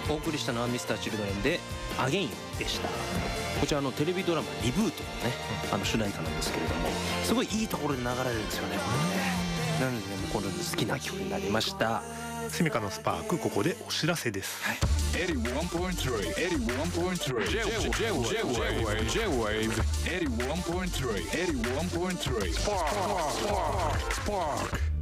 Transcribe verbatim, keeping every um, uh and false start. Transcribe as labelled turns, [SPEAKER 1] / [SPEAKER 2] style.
[SPEAKER 1] お送りしたのは ミスターチルドレンでアゲインでした。こちらのテレビドラマリブートのね、あの主題歌なんですけれども、すごいいいところで流れるんですよね、これね。なのでね、もうこの好きな曲になりました。
[SPEAKER 2] セミカのスパーク、ここでお知らせです。はい、
[SPEAKER 3] エイティワンポイントスリー エイティワンポイントスリー J-Wave J-Wave J-Wave エイティワンポイントスリー エイティワンポイントスリー Spark Spark Spark